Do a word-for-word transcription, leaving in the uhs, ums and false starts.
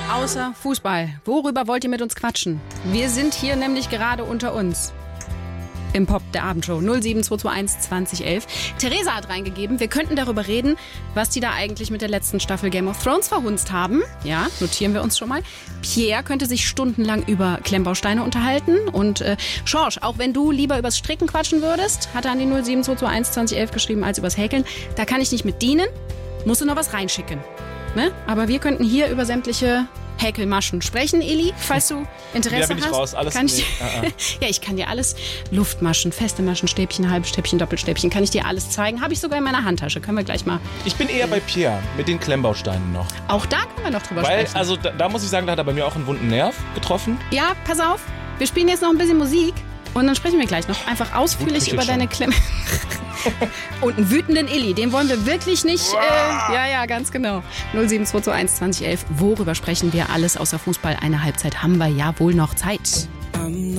Außer Fußball. Worüber wollt ihr mit uns quatschen? Wir sind hier nämlich gerade unter uns. Im Pop der Abendshow null sieben zwei zwei eins zwanzig elf. Theresa hat reingegeben, wir könnten darüber reden, was die da eigentlich mit der letzten Staffel Game of Thrones verhunzt haben. Ja, notieren wir uns schon mal. Pierre könnte sich stundenlang über Klemmbausteine unterhalten. Und äh, Schorsch, auch wenn du lieber übers Stricken quatschen würdest, hat er an die null sieben zwei zwei eins zwanzig elf geschrieben, als übers Häkeln. Da kann ich nicht mit dienen, musst du noch was reinschicken. Ne? Aber wir könnten hier über sämtliche Häkelmaschen sprechen, Eli, falls du Interesse hast. Ja, bin ich raus. Alles kann ich, nee. ah, ah. Ja, ich kann dir alles, Luftmaschen, feste Maschen, Stäbchen, Halbstäbchen, Doppelstäbchen, kann ich dir alles zeigen. Habe ich sogar in meiner Handtasche, können wir gleich mal. Ich bin eher bei Pierre, mit den Klemmbausteinen noch. Auch da können wir noch drüber Weil, sprechen. also da, da muss ich sagen, da hat er bei mir auch einen wunden Nerv getroffen. Ja, pass auf, wir spielen jetzt noch ein bisschen Musik und dann sprechen wir gleich noch einfach ausführlich über deine Klemm... Und einen wütenden Illy, den wollen wir wirklich nicht... Äh, ja, ja, ganz genau. null sieben zwei zwei eins zwanzig elf. Worüber sprechen wir? Alles außer Fußball. Eine Halbzeit haben wir ja wohl noch Zeit.